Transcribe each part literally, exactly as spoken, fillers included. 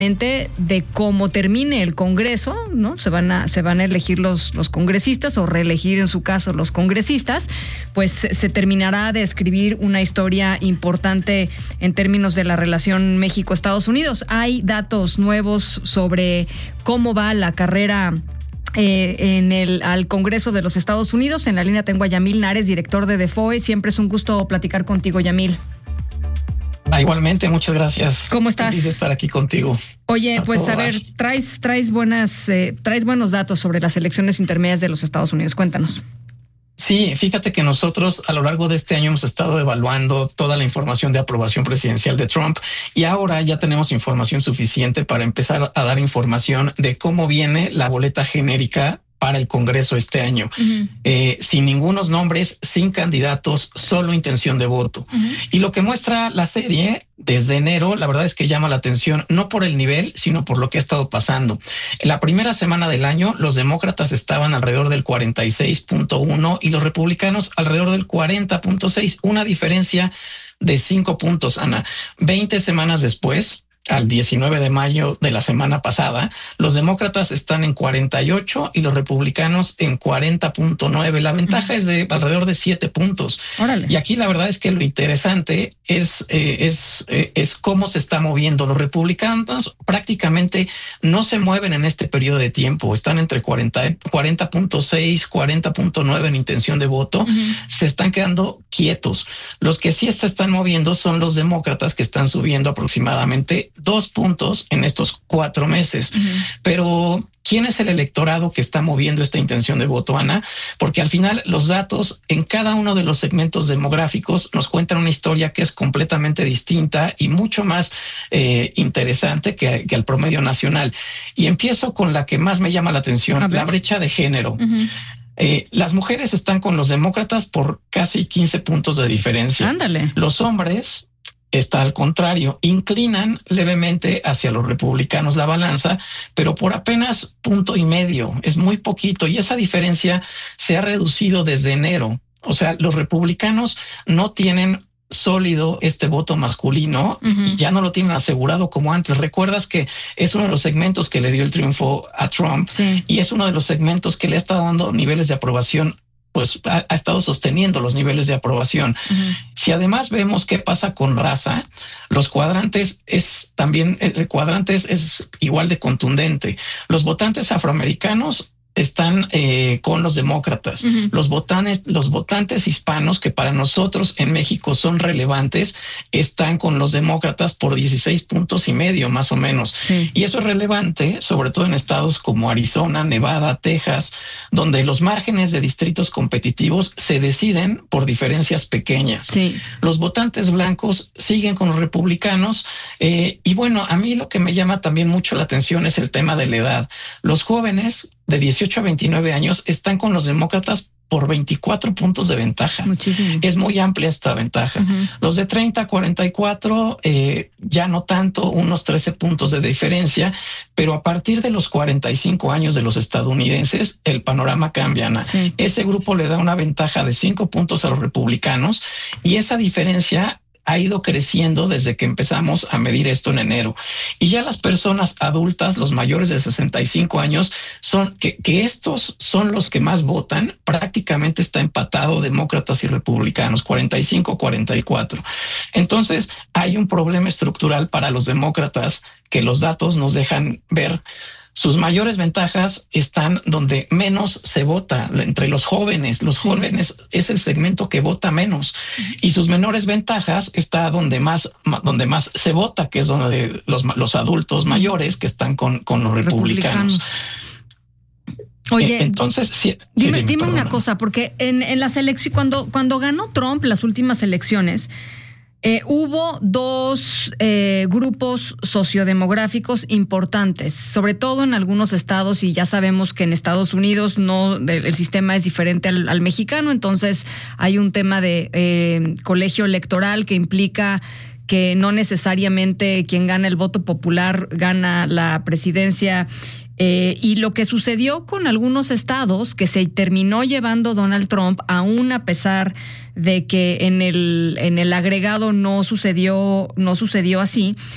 de cómo termine el Congreso, ¿no? Se van a, se van a elegir los, los congresistas o reelegir en su caso los congresistas, pues se terminará de escribir una historia importante en términos de la relación México-Estados Unidos. Hay datos nuevos sobre cómo va la carrera Eh, en el al Congreso de los Estados Unidos. En la línea tengo a Yamil Nares, director de DeFoe. Siempre es un gusto platicar contigo, Yamil. Ah, igualmente, muchas gracias. ¿Cómo estás? Feliz de estar aquí contigo. Oye, a pues a ver, dar. traes traes buenas eh, traes buenos datos sobre las elecciones intermedias de los Estados Unidos. Cuéntanos. Sí, fíjate que nosotros a lo largo de este año hemos estado evaluando toda la información de aprobación presidencial de Trump y ahora ya tenemos información suficiente para empezar a dar información de cómo viene la boleta genérica para el Congreso este año. Uh-huh. Eh, sin ningunos nombres, sin candidatos, solo intención de voto. Uh-huh. Y lo que muestra la serie desde enero, la verdad es que llama la atención, no por el nivel, sino por lo que ha estado pasando. En la primera semana del año, los demócratas estaban alrededor del cuarenta y seis punto uno y los republicanos alrededor del cuarenta punto seis, una diferencia de cinco puntos, Ana. veinte semanas después, al diecinueve de mayo de la semana pasada, los demócratas están en cuarenta y ocho y los republicanos en cuarenta punto nueve. La ventaja uh-huh. es de alrededor de siete puntos. Órale. Y aquí la verdad es que lo interesante es, eh, es, eh, es cómo se está moviendo. Los republicanos prácticamente no se mueven en este periodo de tiempo. Están entre cuarenta punto seis, cuarenta punto nueve en intención de voto. Uh-huh. Se están quedando quietos. Los que sí se están moviendo son los demócratas, que están subiendo aproximadamente dos puntos en estos cuatro meses. Uh-huh. Pero ¿quién es el electorado que está moviendo esta intención de voto, Ana? Porque al final los datos en cada uno de los segmentos demográficos nos cuentan una historia que es completamente distinta y mucho más eh, interesante que, que el promedio nacional. Y empiezo con la que más me llama la atención, la brecha de género. Uh-huh. Eh, las mujeres están con los demócratas por casi quince puntos de diferencia. Ándale. Los hombres está al contrario, inclinan levemente hacia los republicanos la balanza, pero por apenas punto y medio, es muy poquito y esa diferencia se ha reducido desde enero. O sea, los republicanos no tienen sólido este voto masculino uh-huh. y ya no lo tienen asegurado como antes. Recuerdas que es uno de los segmentos que le dio el triunfo a Trump sí. y es uno de los segmentos que le ha estado dando niveles de aprobación, pues ha, ha estado sosteniendo los niveles de aprobación. Uh-huh. Si además vemos qué pasa con raza, los cuadrantes es también, el cuadrante es, es igual de contundente. Los votantes afroamericanos están eh, con los demócratas. Uh-huh. Los votantes, los votantes hispanos, que para nosotros en México son relevantes, están con los demócratas por dieciséis puntos y medio, más o menos. Sí. Y eso es relevante, sobre todo en estados como Arizona, Nevada, Texas, donde los márgenes de distritos competitivos se deciden por diferencias pequeñas. Sí. Los votantes blancos siguen con los republicanos. Eh, y bueno, a mí lo que me llama también mucho la atención es el tema de la edad. Los jóvenes de dieciocho a veintinueve años están con los demócratas por veinticuatro puntos de ventaja. Muchísimo. Es muy amplia esta ventaja. Uh-huh. Los de treinta a cuarenta y cuatro eh, ya no tanto, unos trece puntos de diferencia, pero a partir de los cuarenta y cinco años de los estadounidenses, el panorama cambia, Ana. Sí. Ese grupo le da una ventaja de cinco puntos a los republicanos y esa diferencia ha ido creciendo desde que empezamos a medir esto en enero. Y ya las personas adultas, los mayores de sesenta y cinco años, son que, que estos son los que más votan. Prácticamente está empatado demócratas y republicanos, cuarenta y cinco a cuarenta y cuatro. Entonces hay un problema estructural para los demócratas que los datos nos dejan ver. Sus mayores ventajas están donde menos se vota, entre los jóvenes. Los sí. jóvenes es el segmento que vota menos. Y sus menores ventajas está donde más, donde más se vota, que es donde los, los adultos mayores que están con, con los republicanos. republicanos. Oye, entonces sí, dime, sí, dime, dime una cosa, porque en, en las elecciones, cuando, cuando ganó Trump las últimas elecciones, Eh, hubo dos eh, grupos sociodemográficos importantes, sobre todo en algunos estados, y ya sabemos que en Estados Unidos no el, el sistema es diferente al, al mexicano, entonces hay un tema de eh, colegio electoral que implica que no necesariamente quien gana el voto popular gana la presidencia. Eh, y lo que sucedió con algunos estados que se terminó llevando Donald Trump, aún a pesar de que en el en el agregado no sucedió no sucedió así,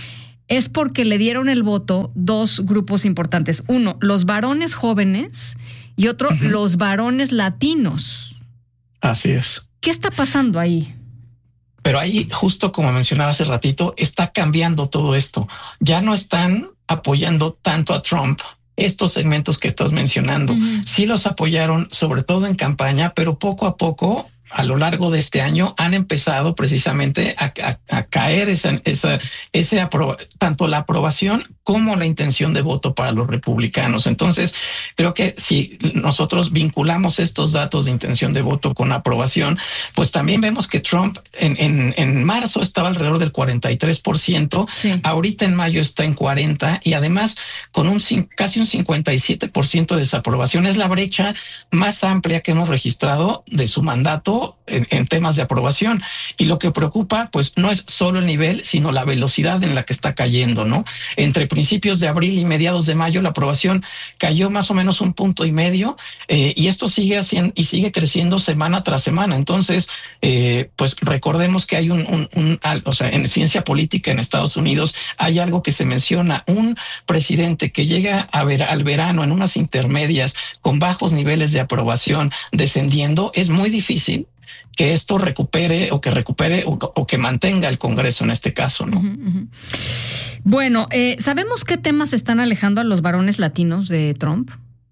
es porque le dieron el voto dos grupos importantes. Uno, los varones jóvenes y otro, uh-huh. los varones latinos. Así es. ¿Qué está pasando ahí? Pero ahí, justo como mencionaba hace ratito, está cambiando todo esto. Ya no están apoyando tanto a Trump. Estos segmentos que estás mencionando, uh-huh. sí los apoyaron, sobre todo en campaña, pero poco a poco, a lo largo de este año, han empezado precisamente a, a, a caer esa, esa, ese aproba, tanto la aprobación como la intención de voto para los republicanos. Entonces, creo que si nosotros vinculamos estos datos de intención de voto con aprobación, pues también vemos que Trump en, en, en marzo estaba alrededor del cuarenta y tres por ciento, sí. ahorita en mayo está en cuarenta y además con un casi un cincuenta y siete por ciento de desaprobación. Es la brecha más amplia que hemos registrado de su mandato en, en temas de aprobación. Y lo que preocupa, pues no es solo el nivel, sino la velocidad en la que está cayendo, ¿no? Entre principios de abril y mediados de mayo, la aprobación cayó más o menos un punto y medio eh, y esto sigue haciendo y sigue creciendo semana tras semana. Entonces, eh, pues recordemos que hay un, un, un, o sea, en ciencia política en Estados Unidos hay algo que se menciona: un presidente que llega a ver al verano en unas intermedias con bajos niveles de aprobación descendiendo, es muy difícil que esto recupere o que recupere o, o que mantenga el Congreso en este caso, ¿no? Uh-huh, uh-huh. Bueno, eh, ¿sabemos qué temas están alejando a los varones latinos de Trump?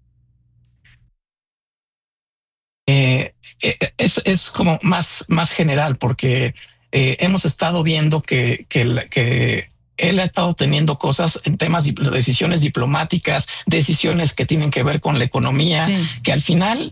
Eh, es, es como más, más general, porque eh, hemos estado viendo que, que, que él ha estado teniendo cosas en temas de decisiones diplomáticas, decisiones que tienen que ver con la economía, sí. que al final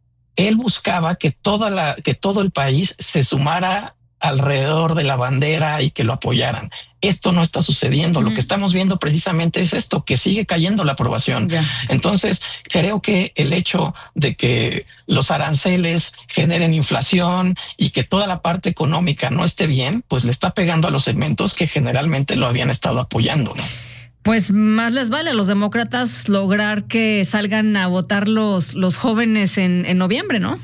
él buscaba que toda la, que todo el país se sumara alrededor de la bandera y que lo apoyaran. Esto no está sucediendo. Mm. Lo que estamos viendo precisamente es esto, que sigue cayendo la aprobación. Yeah. Entonces, creo que el hecho de que los aranceles generen inflación y que toda la parte económica no esté bien, pues le está pegando a los segmentos que generalmente lo habían estado apoyando, ¿no? Pues más les vale a los demócratas lograr que salgan a votar los, los jóvenes en, en noviembre, ¿no?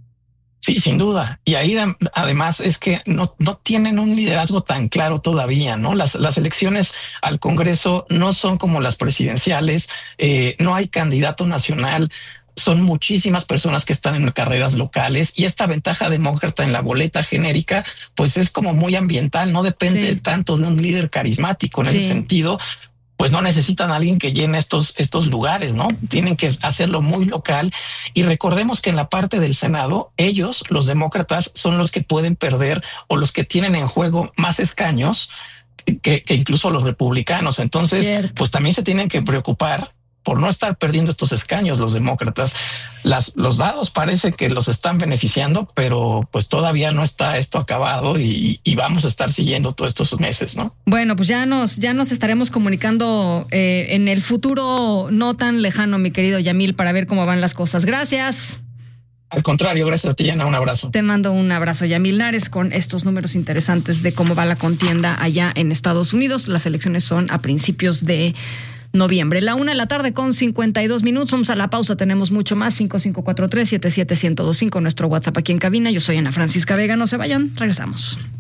Sí, sin duda. Y ahí además es que no, no tienen un liderazgo tan claro todavía, ¿no? Las, las elecciones al Congreso no son como las presidenciales, eh, no hay candidato nacional. Son muchísimas personas que están en carreras locales y esta ventaja demócrata en la boleta genérica, pues es como muy ambiental, no depende sí. tanto de un líder carismático en sí. ese sentido. Pues no necesitan a alguien que llene estos, estos lugares, ¿no? Tienen que hacerlo muy local. Y recordemos que en la parte del Senado, ellos, los demócratas, son los que pueden perder o los que tienen en juego más escaños que, que incluso los republicanos. Entonces, Cierto. pues también se tienen que preocupar por no estar perdiendo estos escaños los demócratas. Las, los dados parece que los están beneficiando, pero pues todavía no está esto acabado y, y vamos a estar siguiendo todos estos meses, ¿no? Bueno, pues ya nos, ya nos estaremos comunicando eh, en el futuro no tan lejano, mi querido Yamil, para ver cómo van las cosas. Gracias. Al contrario, gracias a ti, Ana. Un abrazo. Te mando un abrazo, Yamil Nares, con estos números interesantes de cómo va la contienda allá en Estados Unidos. Las elecciones son a principios de noviembre. La una de la tarde con cincuenta y dos minutos. Vamos a la pausa. Tenemos mucho más. cinco cinco cuatro tres, siete siete uno cero dos cinco. Nuestro WhatsApp aquí en cabina. Yo soy Ana Francisca Vega. No se vayan. Regresamos.